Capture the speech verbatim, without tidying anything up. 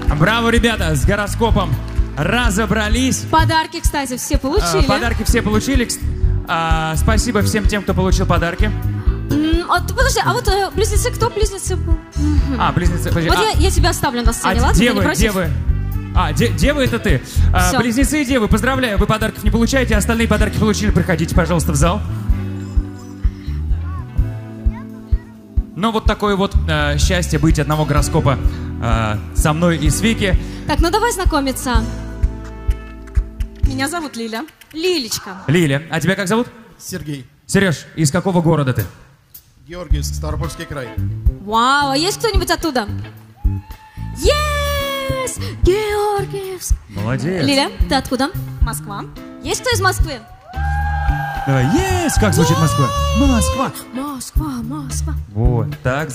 Браво, ребята, с гороскопом разобрались. Подарки, кстати, все получили. Подарки все получили. А, спасибо всем тем, кто получил подарки. А, подожди, а вот э, близнецы, кто близнецы был? А, близнецы, подожди. Вот а, я, я тебя оставлю на сцене, а, ладно? девы, Ты не против? девы. А, де, девы это ты. А, близнецы и девы, поздравляю, вы подарков не получаете, остальные подарки получили. Проходите, пожалуйста, в зал. Ну, вот такое вот э, счастье быть одного гороскопа э, со мной и с Вики. Так, ну давай знакомиться. Меня зовут Лиля. Лилечка. Лиля, а тебя как зовут? Сергей. Сереж, из какого города ты? Георгиевск, Ставропольский край. Вау, а есть кто-нибудь оттуда? Yes! Георгиевск. Молодец. Лиля, ты откуда? Москва. Есть кто из Москвы? Давай, yes! Как звучит Москва? Москва. Москва, Москва. Вот, так.